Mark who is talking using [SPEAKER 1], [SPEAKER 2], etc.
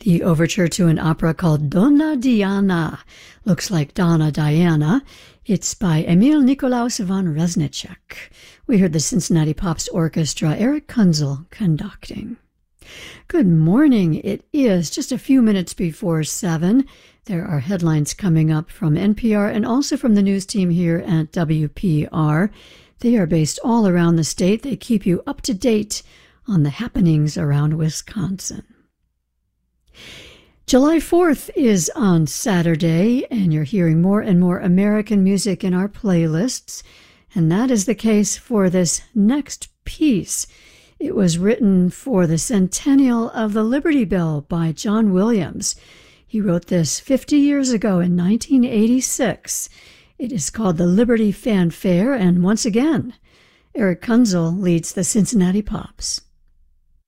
[SPEAKER 1] The overture to an opera called Donna Diana. Looks like Donna Diana. It's by Emil Nikolaus von Reznicek. We heard the Cincinnati Pops Orchestra, Eric Kunzel conducting. Good morning. It is just a few minutes before 7. There are headlines coming up from NPR and also from the news team here at WPR. They are based all around the state. They keep you up to date on the happenings around Wisconsin. July 4th is on Saturday, and you're hearing more and more American music in our playlists, and that is the case for this next piece. It was written for the centennial of the Liberty Bell by John Williams. He wrote this 50 years ago in 1986. It is called the Liberty Fanfare, and once again, Eric Kunzel leads the Cincinnati Pops.